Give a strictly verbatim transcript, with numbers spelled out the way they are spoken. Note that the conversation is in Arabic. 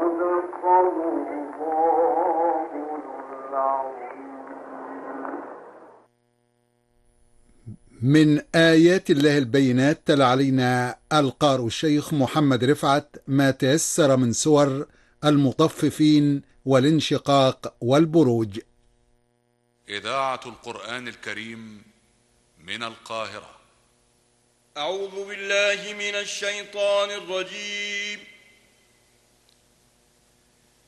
من آيات الله البينات تلا علينا القارئ الشيخ محمد رفعت ما تيسر من سور المطففين والانشقاق والبروج. إذاعة القرآن الكريم من القاهرة. أعوذ بالله من الشيطان الرجيم.